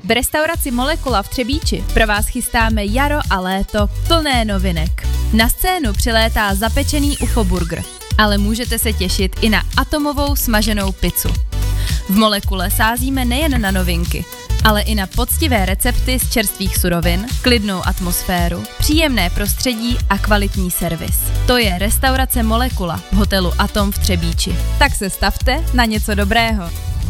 V restauraci Molekula v Třebíči pro vás chystáme jaro a léto plné novinek. Na scénu přilétá zapečený UFO burger, ale můžete se těšit i na atomovou smaženou pizzu. V Molekule sázíme nejen na novinky, ale i na poctivé recepty z čerstvých surovin, klidnou atmosféru, příjemné prostředí a kvalitní servis. To je restaurace Molekula v hotelu Atom v Třebíči. Tak se stavte na něco dobrého.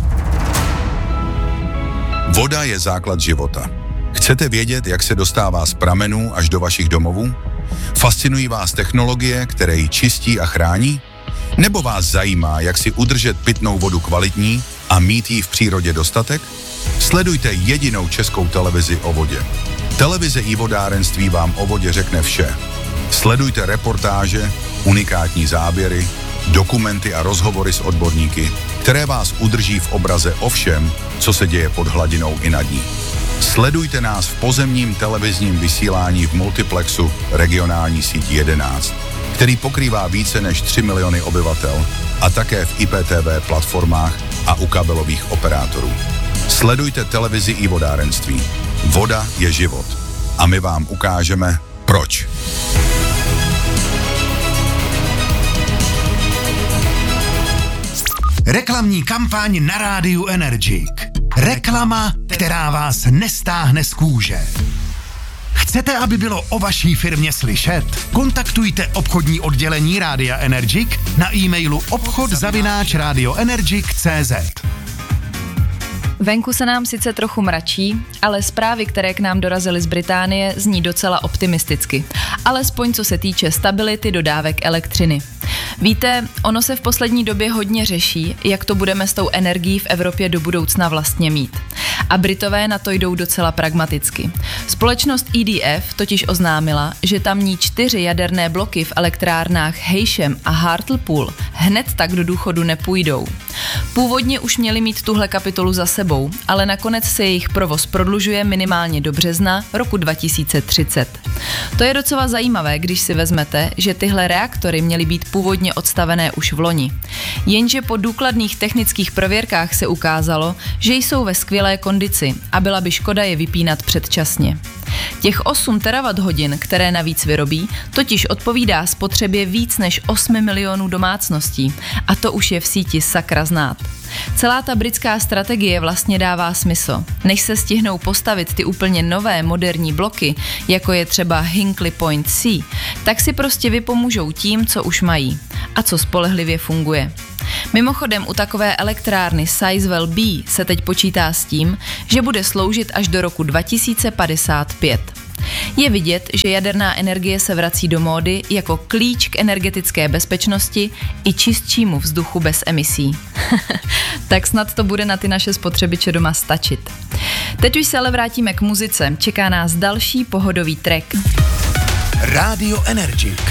Voda je základ života. Chcete vědět, jak se dostává z pramenů až do vašich domovů? Fascinují vás technologie, které ji čistí a chrání? Nebo vás zajímá, jak si udržet pitnou vodu kvalitní a mít jí v přírodě dostatek? Sledujte jedinou českou televizi o vodě. Televize i vodárenství vám o vodě řekne vše. Sledujte reportáže, unikátní záběry, dokumenty a rozhovory s odborníky, které vás udrží v obraze o všem, co se děje pod hladinou i nad ní. Sledujte nás v pozemním televizním vysílání v multiplexu regionální síť 11, který pokrývá více než 3 miliony obyvatel, a také v IPTV platformách a u kabelových operátorů. Sledujte televizi i vodárenství. Voda je život. A my vám ukážeme, proč. Reklamní kampaň na rádiu Energik. Reklama, která vás nestáhne z kůže. Chcete, aby bylo o vaší firmě slyšet? Kontaktujte obchodní oddělení Rádia Energik na e-mailu obchod@radioenergik.cz. Venku se nám sice trochu mračí, ale zprávy, které k nám dorazily z Británie, zní docela optimisticky. Alespoň co se týče stability dodávek elektřiny. Víte, ono se v poslední době hodně řeší, jak to budeme s tou energií v Evropě do budoucna vlastně mít. A Britové na to jdou docela pragmaticky. Společnost EDF totiž oznámila, že tamní 4 jaderné bloky v elektrárnách Heysham a Hartlepool hned tak do důchodu nepůjdou. Původně už měli mít tuhle kapitolu za sebou, ale nakonec se jejich provoz prodlužuje minimálně do března roku 2030. To je docela zajímavé, když si vezmete, že tyhle reaktory měly být původně odstavené už v loni. Jenže po důkladných technických prověrkách se ukázalo, že jsou ve skvělé kondici a byla by škoda je vypínat předčasně. Těch 8 terawatt-hodin, které navíc vyrobí, totiž odpovídá spotřebě víc než 8 milionů domácností a to už je v síti sakra znát. Celá ta britská strategie vlastně dává smysl. Než se stihnou postavit ty úplně nové moderní bloky, jako je třeba Hinkley Point C, tak si prostě vypomůžou tím, co už mají a co spolehlivě funguje. Mimochodem u takové elektrárny Sizewell B se teď počítá s tím, že bude sloužit až do roku 2055. Je vidět, že jaderná energie se vrací do módy jako klíč k energetické bezpečnosti i čistšímu vzduchu bez emisí. Tak snad to bude na ty naše spotřebiče doma stačit. Teď už se ale vrátíme k muzice. Čeká nás další pohodový track. Rádio Energik.